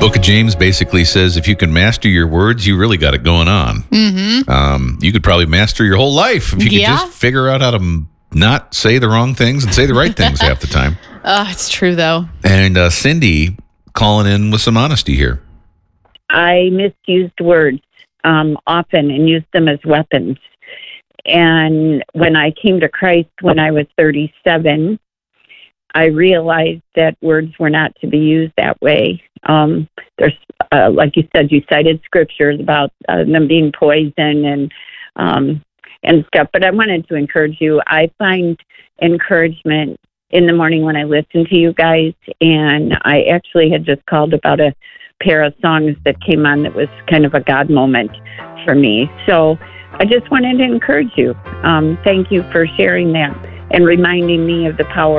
Book of James basically says if you can master your words, you really got it going on. Mm-hmm. You could probably master your whole life if you could just figure out how to not say the wrong things and say the right things half the time. It's true, though. And Cindy calling in with some honesty here. I misused words often and used them as weapons. And when I came to Christ when I was 37, I realized that words were not to be used that way. There's, like you said, you cited scriptures about them being poison and stuff. But I wanted to encourage you. I find encouragement in the morning when I listen to you guys. And I actually had just called about a pair of songs that came on that was kind of a God moment for me. So I just wanted to encourage you. Thank you for sharing that and reminding me of the power